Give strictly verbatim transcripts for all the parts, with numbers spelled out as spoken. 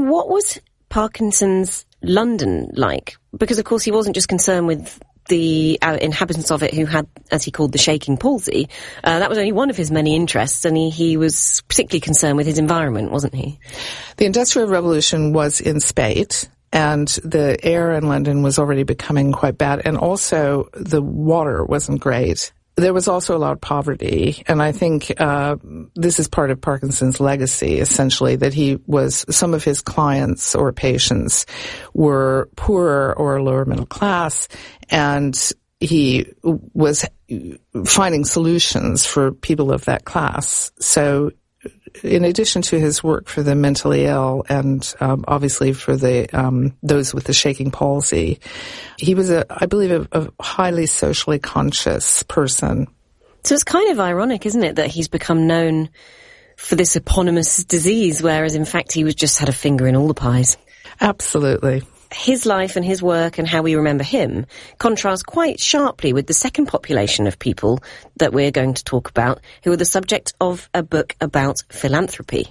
what was Parkinson's London like? Because, of course, he wasn't just concerned with the uh, inhabitants of it who had, as he called, the shaking palsy. Uh, that was only one of his many interests, and he, he was particularly concerned with his environment, wasn't he? The Industrial Revolution was in spate, and the air in London was already becoming quite bad, and also the water wasn't great. There was also a lot of poverty, and I think uh this is part of Parkinson's legacy, essentially, that he was, some of his clients or patients were poorer or lower middle class, and he was finding solutions for people of that class. So in addition to his work for the mentally ill and um, obviously for the um, those with the shaking palsy, he was, a, I believe, a, a highly socially conscious person. So it's kind of ironic, isn't it, that he's become known for this eponymous disease, whereas in fact he was just had a finger in all the pies. Absolutely. His life and his work and how we remember him contrast quite sharply with the second population of people that we're going to talk about, who are the subject of a book about philanthropy.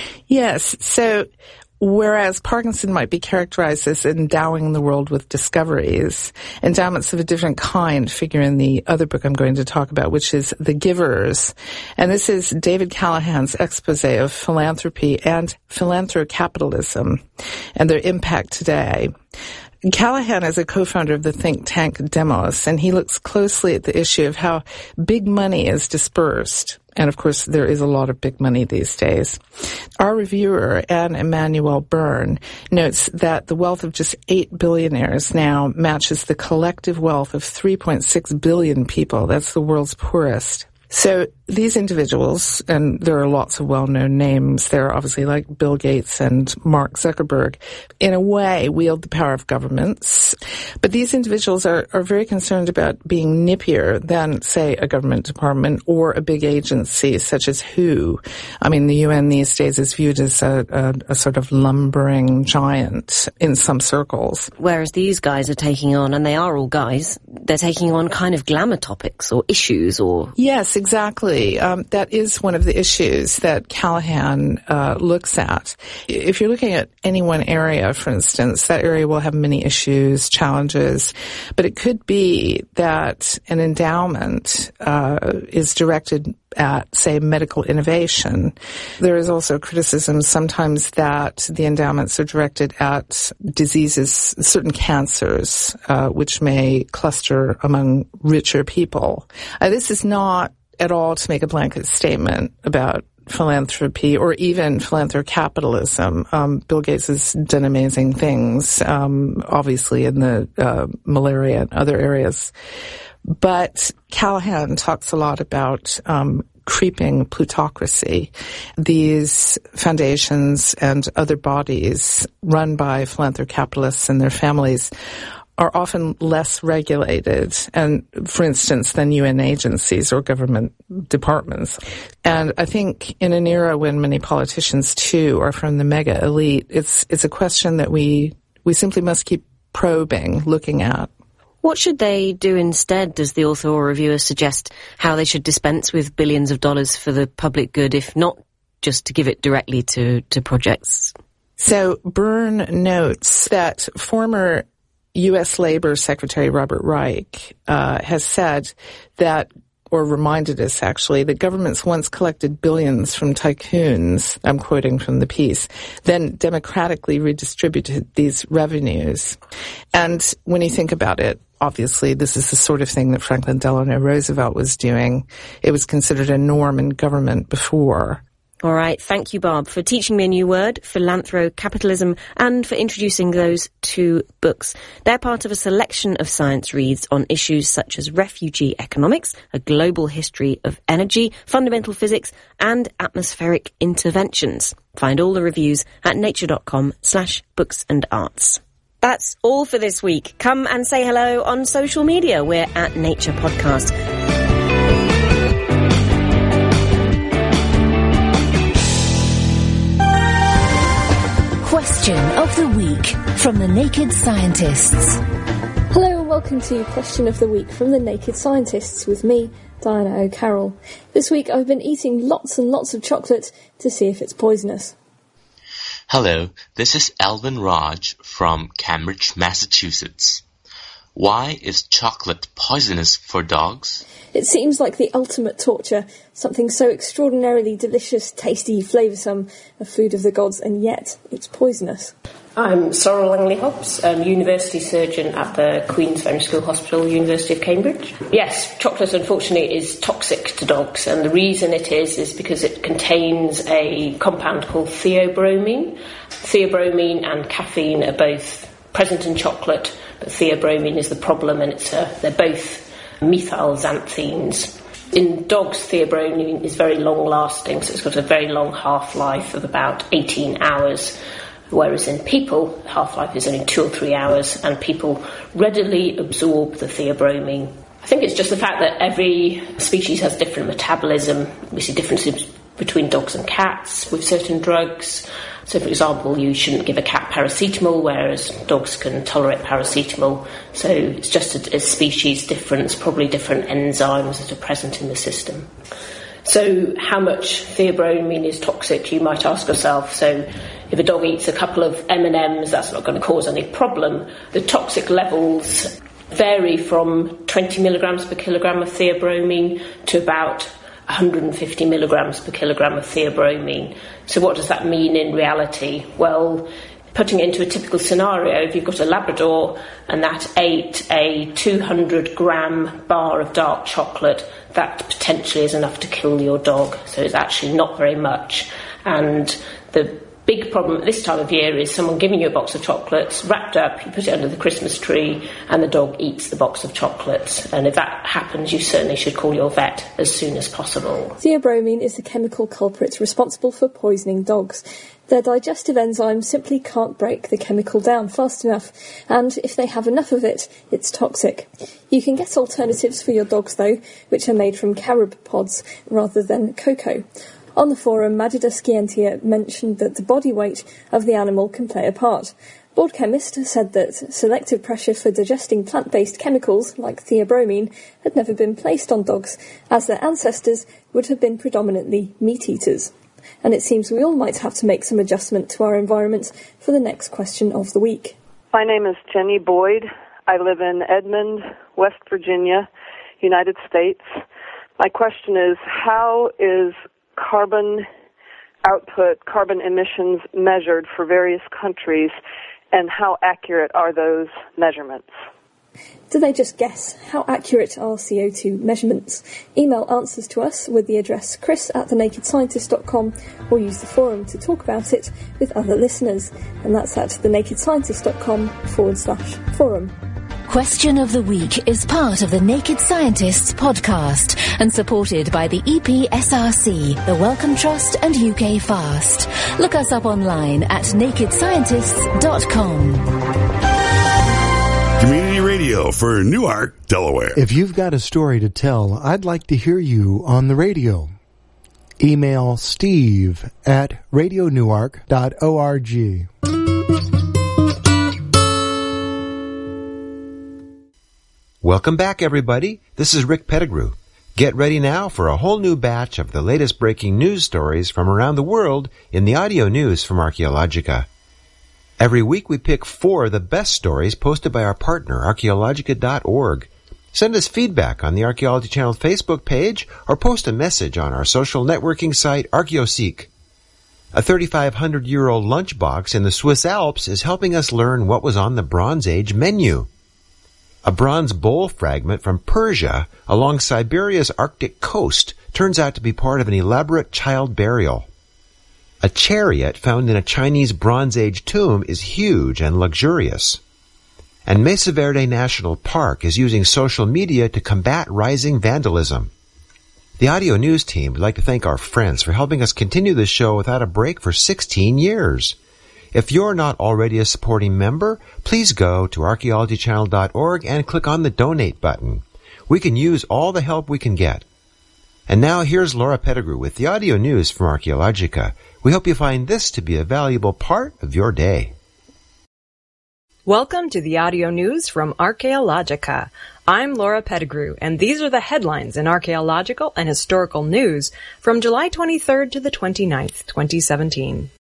Yes. So whereas Parkinson might be characterized as endowing the world with discoveries, endowments of a different kind figure in the other book I'm going to talk about, which is The Givers. And this is David Callahan's expose of philanthropy and philanthrocapitalism and their impact today. Callahan is a co-founder of the think tank Demos, and he looks closely at the issue of how big money is dispersed. And, of course, there is a lot of big money these days. Our reviewer, Anne Emanuel Byrne, notes that the wealth of just eight billionaires now matches the collective wealth of three point six billion people. That's the world's poorest. So these individuals, and there are lots of well-known names there, obviously, like Bill Gates and Mark Zuckerberg, in a way wield the power of governments. But these individuals are, are very concerned about being nippier than, say, a government department or a big agency such as W H O. I mean, the U N these days is viewed as a, a, a sort of lumbering giant in some circles. Whereas these guys are taking on, and they are all guys, they're taking on kind of glamour topics or issues or... Yes, exactly. Um, that is one of the issues that Callahan uh, looks at. If you're looking at any one area, for instance, that area will have many issues, challenges, but it could be that an endowment uh, is directed at, say, medical innovation. There is also criticism sometimes that the endowments are directed at diseases, certain cancers, uh, which may cluster among richer people. Uh, this is not at all to make a blanket statement about philanthropy or even philanthrocapitalism. Um, Bill Gates has done amazing things, um, obviously in the uh, malaria and other areas. But Callahan talks a lot about um, creeping plutocracy. These foundations and other bodies run by philanthrocapitalists and their families are often less regulated, and for instance, than U N agencies or government departments. And I think in an era when many politicians too are from the mega elite, it's it's a question that we we simply must keep probing, looking at. What should they do instead, does the author or reviewer suggest, how they should dispense with billions of dollars for the public good, if not just to give it directly to, to projects? So Byrne notes that former U S Labor Secretary Robert Reich uh, has said that, or reminded us actually, that governments once collected billions from tycoons, I'm quoting from the piece, then democratically redistributed these revenues. And when you think about it, obviously this is the sort of thing that Franklin Delano Roosevelt was doing. It was considered a norm in government before. All right. Thank you, Barb, for teaching me a new word, philanthrocapitalism, and for introducing those two books. They're part of a selection of science reads on issues such as refugee economics, a global history of energy, fundamental physics, and atmospheric interventions. Find all the reviews at nature.com slash books and arts. That's all for this week. Come and say hello on social media. We're at Nature Podcast. Question of the Week from the Naked Scientists. Hello and welcome to Question of the Week from the Naked Scientists with me, Diana O'Carroll. This week I've been eating lots and lots of chocolate to see if it's poisonous. Hello, this is Alvin Raj from Cambridge, Massachusetts. Why is chocolate poisonous for dogs? It seems like the ultimate torture, something so extraordinarily delicious, tasty, flavoursome, a food of the gods, and yet it's poisonous. I'm Sorrel Langley-Hobbs, um, university surgeon at the Queen's Venery School Hospital, University of Cambridge. Yes, chocolate unfortunately is toxic to dogs, and the reason it is is because it contains a compound called theobromine. Theobromine and caffeine are both present in chocolate, but theobromine is the problem, and it's a, they're both methyl xanthines. In dogs, theobromine is very long-lasting, so it's got a very long half-life of about eighteen hours. Whereas in people, half-life is only two or three hours, and people readily absorb the theobromine. I think it's just the fact that every species has different metabolism. We see differences between dogs and cats with certain drugs. So, for example, you shouldn't give a cat paracetamol, whereas dogs can tolerate paracetamol. So it's just a, a species difference, probably different enzymes that are present in the system. So how much theobromine is toxic, you might ask yourself. So if a dog eats a couple of M and M's, that's not going to cause any problem. The toxic levels vary from twenty milligrams per kilogram of theobromine to about one hundred fifty milligrams per kilogram of theobromine. So what does that mean in reality? Well, putting it into a typical scenario, if you've got a Labrador and that ate a two hundred gram bar of dark chocolate, that potentially is enough to kill your dog. So it's actually not very much. And the big problem at this time of year is someone giving you a box of chocolates, wrapped up, you put it under the Christmas tree, and the dog eats the box of chocolates. And if that happens, you certainly should call your vet as soon as possible. Theobromine is the chemical culprit responsible for poisoning dogs. Their digestive enzymes simply can't break the chemical down fast enough, and if they have enough of it, it's toxic. You can get alternatives for your dogs, though, which are made from carob pods rather than cocoa. On the forum, Madida Scientia mentioned that the body weight of the animal can play a part. Board Chemist said that selective pressure for digesting plant-based chemicals, like theobromine, had never been placed on dogs, as their ancestors would have been predominantly meat-eaters. And it seems we all might have to make some adjustment to our environment for the next question of the week. My name is Jenny Boyd. I live in Edmond, West Virginia, United States. My question is, how is carbon output, carbon emissions measured for various countries, and how accurate are those measurements? Do they just guess? How accurate are C O two measurements? Email answers to us with the address chris at the naked scientist dot com, or use the forum to talk about it with other listeners. And that's at thenakedscientist.com forward slash forum. Question of the Week is part of the Naked Scientists podcast and supported by the E P S R C, the Wellcome Trust and U K Fast. Look us up online at naked scientists dot com. Community radio for Newark, Delaware. If you've got a story to tell, I'd like to hear you on the radio. Email steve at radio newark dot org. Welcome back, everybody. This is Rick Pettigrew. Get ready now for a whole new batch of the latest breaking news stories from around the world in the audio news from Archaeologica. Every week we pick four of the best stories posted by our partner, archaeologica dot org. Send us feedback on the Archaeology Channel Facebook page or post a message on our social networking site, ArchaeoSeek. A thirty-five hundred year old lunchbox in the Swiss Alps is helping us learn what was on the Bronze Age menu. A bronze bowl fragment from Persia along Siberia's Arctic coast turns out to be part of an elaborate child burial. A chariot found in a Chinese Bronze Age tomb is huge and luxurious. And Mesa Verde National Park is using social media to combat rising vandalism. The audio news team would like to thank our friends for helping us continue this show without a break for sixteen years. If you're not already a supporting member, please go to archaeology channel dot org and click on the donate button. We can use all the help we can get. And now here's Laura Pettigrew with the audio news from Archaeologica. We hope you find this to be a valuable part of your day. Welcome to the audio news from Archaeologica. I'm Laura Pettigrew, and these are the headlines in archaeological and historical news from July twenty-third to the twenty-ninth, twenty seventeen.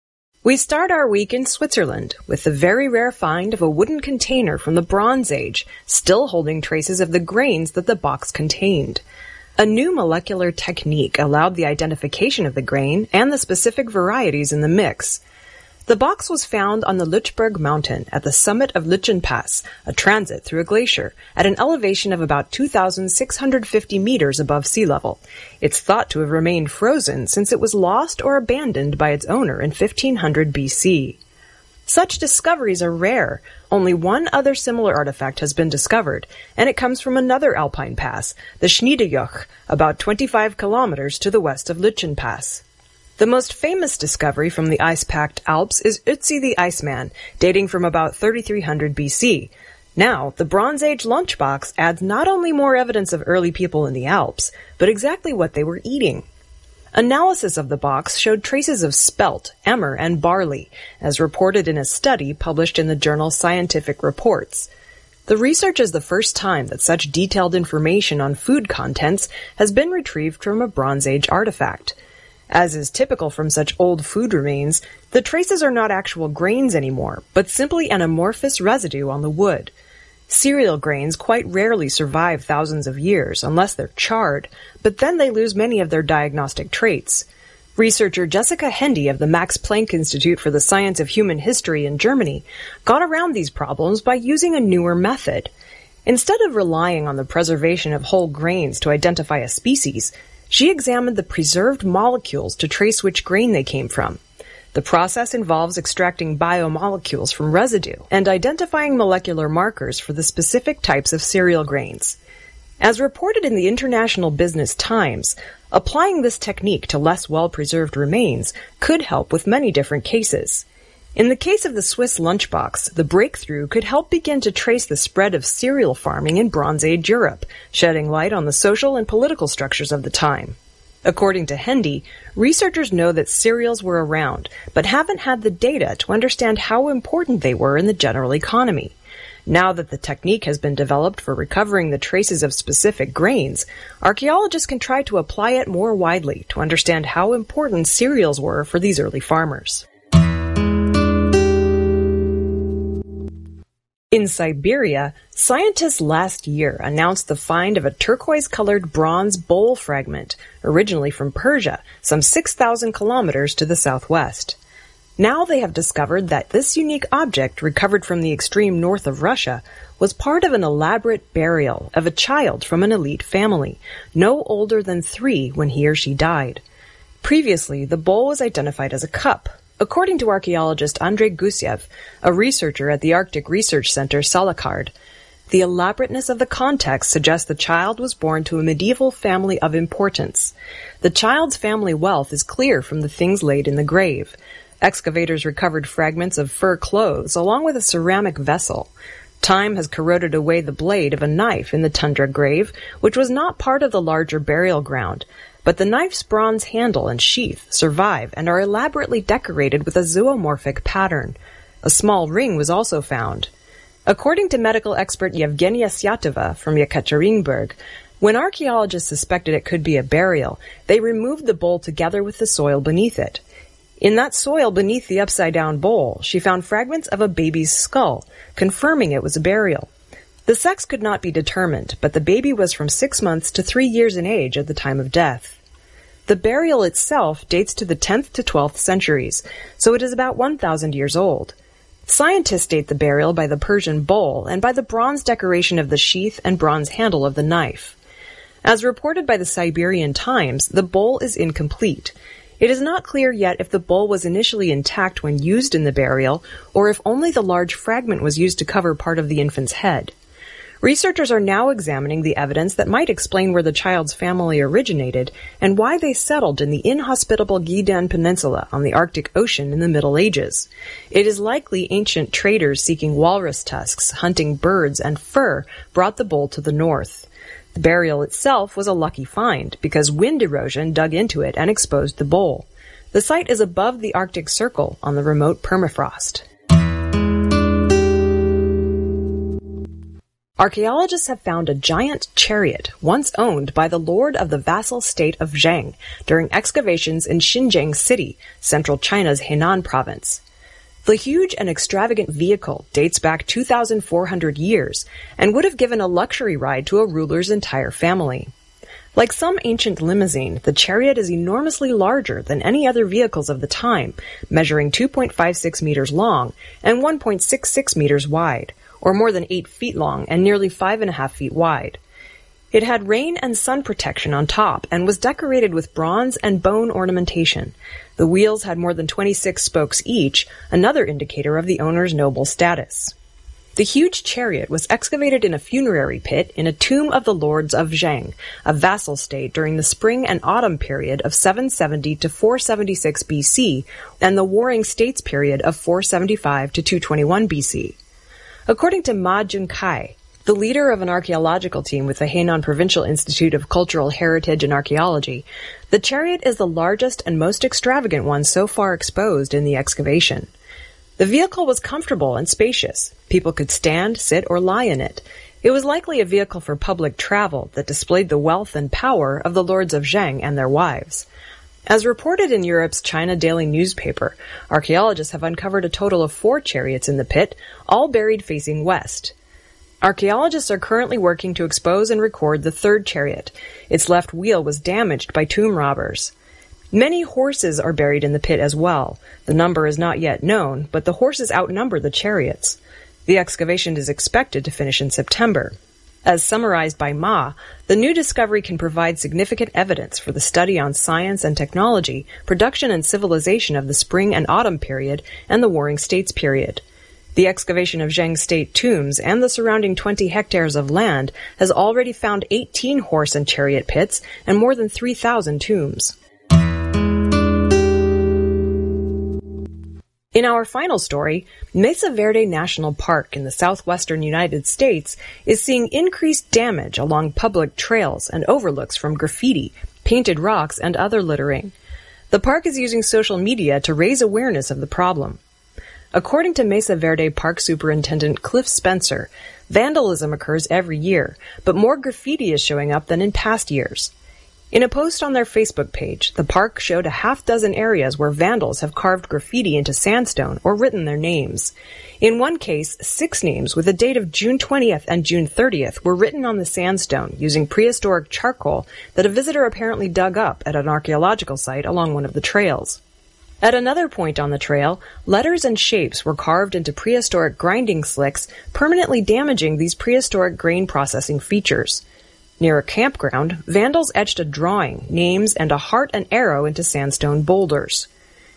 We start our week in Switzerland with the very rare find of a wooden container from the Bronze Age, still holding traces of the grains that the box contained. A new molecular technique allowed the identification of the grain and the specific varieties in the mix. The box was found on the Lütschberg mountain at the summit of Lütjen Pass, a transit through a glacier, at an elevation of about two thousand six hundred fifty meters above sea level. It's thought to have remained frozen since it was lost or abandoned by its owner in fifteen hundred B C. Such discoveries are rare. Only one other similar artifact has been discovered, and it comes from another alpine pass, the Schniedejoch, about twenty-five kilometers to the west of Lütjen Pass. The most famous discovery from the ice-packed Alps is Ötzi the Iceman, dating from about thirty-three hundred B C. Now, the Bronze Age lunchbox adds not only more evidence of early people in the Alps, but exactly what they were eating. Analysis of the box showed traces of spelt, emmer, and barley, as reported in a study published in the journal Scientific Reports. The research is the first time that such detailed information on food contents has been retrieved from a Bronze Age artifact. As is typical from such old food remains, the traces are not actual grains anymore, but simply an amorphous residue on the wood. Cereal grains quite rarely survive thousands of years unless they're charred, but then they lose many of their diagnostic traits. Researcher Jessica Hendy of the Max Planck Institute for the Science of Human History in Germany got around these problems by using a newer method. Instead of relying on the preservation of whole grains to identify a species, she examined the preserved molecules to trace which grain they came from. The process involves extracting biomolecules from residue and identifying molecular markers for the specific types of cereal grains. As reported in the International Business Times, applying this technique to less well-preserved remains could help with many different cases. In the case of the Swiss lunchbox, the breakthrough could help begin to trace the spread of cereal farming in Bronze Age Europe, shedding light on the social and political structures of the time. According to Hendy, researchers know that cereals were around, but haven't had the data to understand how important they were in the general economy. Now that the technique has been developed for recovering the traces of specific grains, archaeologists can try to apply it more widely to understand how important cereals were for these early farmers. In Siberia, scientists last year announced the find of a turquoise-colored bronze bowl fragment, originally from Persia, some six thousand kilometers to the southwest. Now they have discovered that this unique object, recovered from the extreme north of Russia, was part of an elaborate burial of a child from an elite family, no older than three when he or she died. Previously, the bowl was identified as a cup. According to archaeologist Andrei Gusiev, a researcher at the Arctic Research Center Salakard, the elaborateness of the context suggests the child was born to a medieval family of importance. The child's family wealth is clear from the things laid in the grave. Excavators recovered fragments of fur clothes along with a ceramic vessel. Time has corroded away the blade of a knife in the tundra grave, which was not part of the larger burial ground. But the knife's bronze handle and sheath survive and are elaborately decorated with a zoomorphic pattern. A small ring was also found. According to medical expert Yevgenia Syatova from Yekaterinburg, when archaeologists suspected it could be a burial, they removed the bowl together with the soil beneath it. In that soil beneath the upside-down bowl, she found fragments of a baby's skull, confirming it was a burial. The sex could not be determined, but the baby was from six months to three years in age at the time of death. The burial itself dates to the tenth to twelfth centuries, so it is about one thousand years old. Scientists date the burial by the Persian bowl and by the bronze decoration of the sheath and bronze handle of the knife. As reported by the Siberian Times, the bowl is incomplete. It is not clear yet if the bowl was initially intact when used in the burial, or if only the large fragment was used to cover part of the infant's head. Researchers are now examining the evidence that might explain where the child's family originated and why they settled in the inhospitable Gidan Peninsula on the Arctic Ocean in the Middle Ages. It is likely ancient traders seeking walrus tusks, hunting birds, and fur brought the bowl to the north. The burial itself was a lucky find because wind erosion dug into it and exposed the bowl. The site is above the Arctic Circle on the remote permafrost. Archaeologists have found a giant chariot once owned by the lord of the vassal state of Zheng during excavations in Xinjiang City, central China's Henan province. The huge and extravagant vehicle dates back two thousand four hundred years and would have given a luxury ride to a ruler's entire family. Like some ancient limousine, the chariot is enormously larger than any other vehicles of the time, measuring two point five six meters long and one point six six meters wide, or more than eight feet long and nearly five and a half feet wide. It had rain and sun protection on top and was decorated with bronze and bone ornamentation. The wheels had more than twenty-six spokes each, another indicator of the owner's noble status. The huge chariot was excavated in a funerary pit in a tomb of the lords of Zheng, a vassal state during the spring and autumn period of seven seventy to four seventy-six B C and the Warring States period of four seventy-five to two twenty-one B C. According to Ma Junkai, the leader of an archaeological team with the Henan Provincial Institute of Cultural Heritage and Archaeology, the chariot is the largest and most extravagant one so far exposed in the excavation. The vehicle was comfortable and spacious. People could stand, sit, or lie in it. It was likely a vehicle for public travel that displayed the wealth and power of the lords of Zheng and their wives. As reported in Europe's China Daily newspaper, archaeologists have uncovered a total of four chariots in the pit, all buried facing west. Archaeologists are currently working to expose and record the third chariot. Its left wheel was damaged by tomb robbers. Many horses are buried in the pit as well. The number is not yet known, but the horses outnumber the chariots. The excavation is expected to finish in September. As summarized by Ma, the new discovery can provide significant evidence for the study on science and technology, production and civilization of the spring and autumn period, and the Warring States period. The excavation of Zheng state tombs and the surrounding twenty hectares of land has already found eighteen horse and chariot pits and more than three thousand tombs. In our final story, Mesa Verde National Park in the southwestern United States is seeing increased damage along public trails and overlooks from graffiti, painted rocks, and other littering. The park is using social media to raise awareness of the problem. According to Mesa Verde Park Superintendent Cliff Spencer, vandalism occurs every year, but more graffiti is showing up than in past years. In a post on their Facebook page, the park showed a half dozen areas where vandals have carved graffiti into sandstone or written their names. In one case, six names with a date of June twentieth and June thirtieth were written on the sandstone using prehistoric charcoal that a visitor apparently dug up at an archaeological site along one of the trails. At another point on the trail, letters and shapes were carved into prehistoric grinding slicks, permanently damaging these prehistoric grain processing features. Near a campground, vandals etched a drawing, names, and a heart and arrow into sandstone boulders.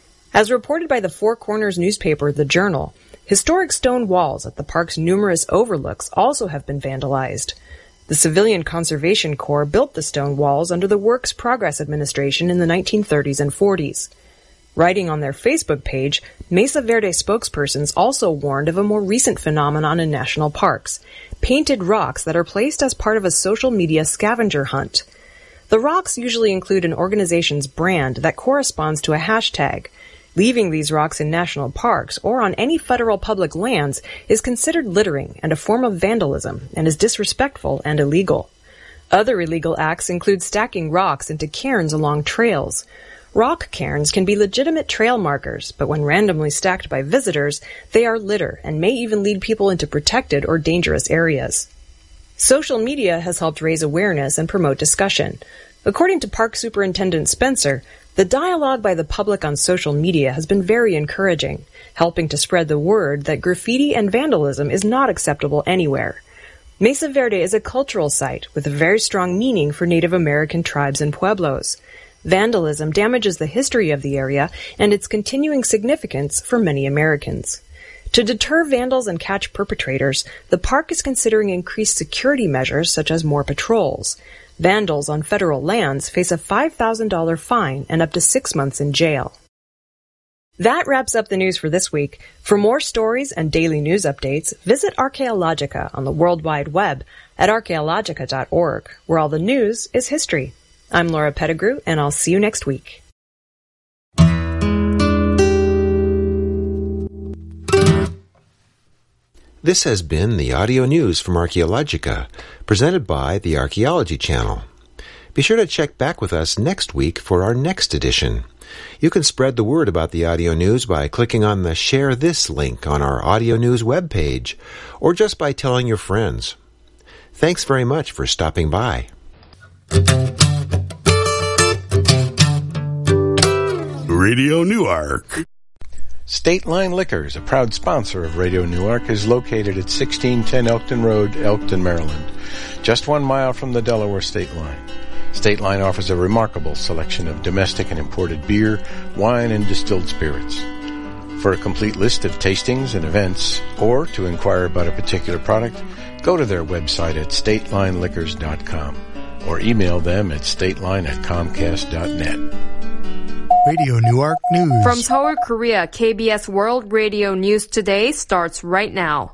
As reported by the Four Corners newspaper, The Journal, historic stone walls at the park's numerous overlooks also have been vandalized. The Civilian Conservation Corps built the stone walls under the Works Progress Administration in the nineteen thirties and forties. Writing on their Facebook page, Mesa Verde spokespersons also warned of a more recent phenomenon in national parks, painted rocks that are placed as part of a social media scavenger hunt. The rocks usually include an organization's brand that corresponds to a hashtag. Leaving these rocks in national parks or on any federal public lands is considered littering and a form of vandalism and is disrespectful and illegal. Other illegal acts include stacking rocks into cairns along trails. Rock cairns can be legitimate trail markers, but when randomly stacked by visitors, they are litter and may even lead people into protected or dangerous areas. Social media has helped raise awareness and promote discussion. According to Park Superintendent Spencer, the dialogue by the public on social media has been very encouraging, helping to spread the word that graffiti and vandalism is not acceptable anywhere. Mesa Verde is a cultural site with a very strong meaning for Native American tribes and pueblos. Vandalism damages the history of the area and its continuing significance for many Americans. To deter vandals and catch perpetrators, the park is considering increased security measures such as more patrols. Vandals on federal lands face a five thousand dollars fine and up to six months in jail. That wraps up the news for this week. For more stories and daily news updates, visit Archaeologica on the World Wide Web at archaeologica dot org, where all the news is history. I'm Laura Pettigrew, and I'll see you next week. This has been the audio news from Archaeologica, presented by the Archaeology Channel. Be sure to check back with us next week for our next edition. You can spread the word about the audio news by clicking on the Share This link on our audio news webpage, or just by telling your friends. Thanks very much for stopping by. Radio Newark. State Line Liquors, a proud sponsor of Radio Newark, is located at sixteen ten Elkton Road, Elkton, Maryland, just one mile from the Delaware state line. State Line offers a remarkable selection of domestic and imported beer, wine, and distilled spirits. For a complete list of tastings and events, or to inquire about a particular product, go to their website at state line liquors dot com or email them at stateline at comcast dot net. Radio Newark News. From Seoul, Korea, K B S World Radio News Today starts right now.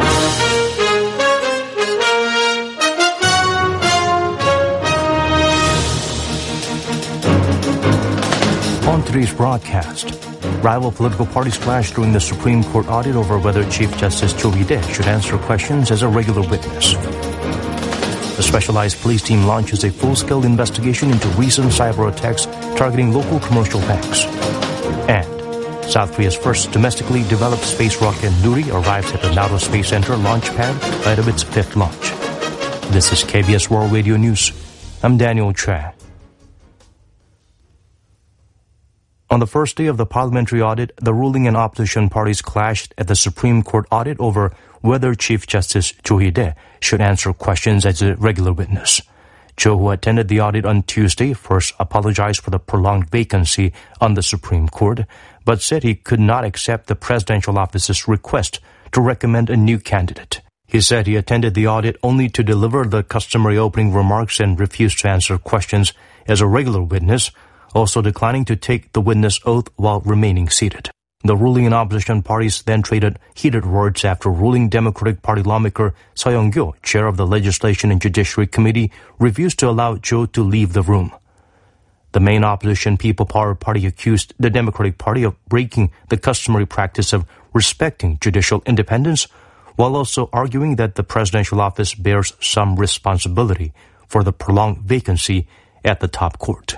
On today's broadcast, rival political parties clash during the Supreme Court audit over whether Chief Justice Cho Hee-dae should answer questions as a regular witness. The specialized police team launches a full-scale investigation into recent cyber attacks targeting local commercial banks. And South Korea's first domestically developed space rocket Nuri arrives at the Naro Space Center launch pad ahead of its fifth launch. This is K B S World Radio News. I'm Daniel Choi. On the first day of the parliamentary audit, the ruling and opposition parties clashed at the Supreme Court audit over whether Chief Justice Cho Hee-dae should answer questions as a regular witness. Cho, who attended the audit on Tuesday, first apologized for the prolonged vacancy on the Supreme Court, but said he could not accept the presidential office's request to recommend a new candidate. He said he attended the audit only to deliver the customary opening remarks and refused to answer questions as a regular witness, also declining to take the witness oath while remaining seated. The ruling and opposition parties then traded heated words after ruling Democratic Party lawmaker Seo Young-kyo, chair of the Legislation and Judiciary Committee, refused to allow Cho to leave the room. The main opposition People Power Party accused the Democratic Party of breaking the customary practice of respecting judicial independence, while also arguing that the presidential office bears some responsibility for the prolonged vacancy at the top court.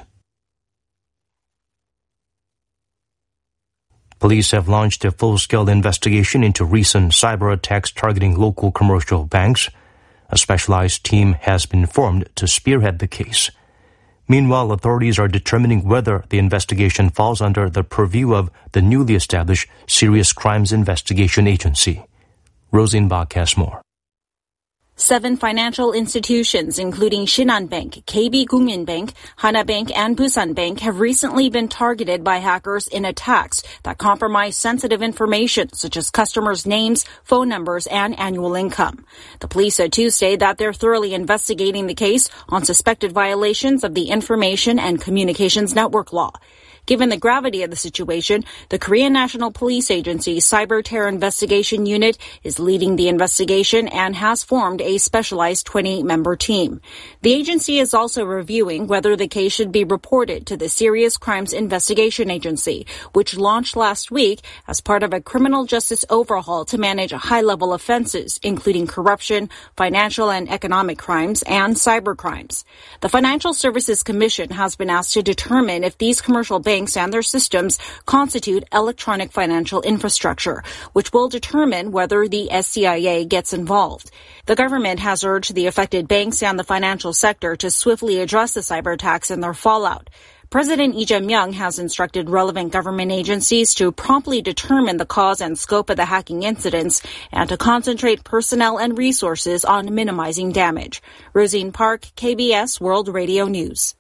Police have launched a full-scale investigation into recent cyber attacks targeting local commercial banks. A specialized team has been formed to spearhead the case. Meanwhile, authorities are determining whether the investigation falls under the purview of the newly established Serious Crimes Investigation Agency. Rosine Bach has more. Seven financial institutions, including Shinhan Bank, K B Kookmin Bank, Hana Bank, and Busan Bank, have recently been targeted by hackers in attacks that compromise sensitive information such as customers' names, phone numbers, and annual income. The police said Tuesday that they're thoroughly investigating the case on suspected violations of the Information and Communications Network Law. Given the gravity of the situation, the Korean National Police Agency Cyber Terror Investigation Unit is leading the investigation and has formed a specialized twenty-member team. The agency is also reviewing whether the case should be reported to the Serious Crimes Investigation Agency, which launched last week as part of a criminal justice overhaul to manage high-level offenses, including corruption, financial and economic crimes, and cyber crimes. The Financial Services Commission has been asked to determine if these commercial banks banks and their systems constitute electronic financial infrastructure, which will determine whether the S C I A gets involved. The government has urged the affected banks and the financial sector to swiftly address the cyber attacks and their fallout. President Lee Jae-myung has instructed relevant government agencies to promptly determine the cause and scope of the hacking incidents and to concentrate personnel and resources on minimizing damage. Rosine Park, K B S World Radio News.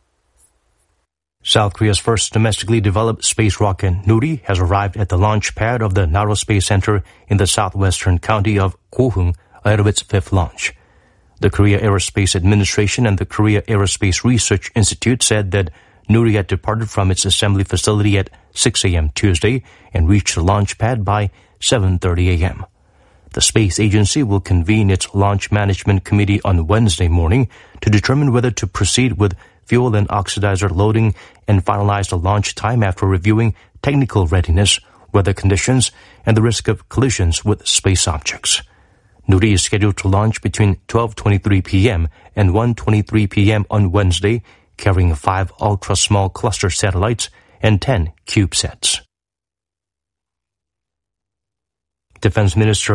South Korea's first domestically developed space rocket, Nuri, has arrived at the launch pad of the Naro Space Center in the southwestern county of Gohung ahead of its fifth launch. The Korea Aerospace Administration and the Korea Aerospace Research Institute said that Nuri had departed from its assembly facility at six a.m. Tuesday and reached the launch pad by seven thirty a.m. The space agency will convene its launch management committee on Wednesday morning to determine whether to proceed with fuel and oxidizer loading and finalize the launch time after reviewing technical readiness, weather conditions, and the risk of collisions with space objects. Nuri is scheduled to launch between twelve twenty-three p.m. and one twenty-three p.m. on Wednesday, carrying five ultra-small cluster satellites and ten CubeSats. Defense Minister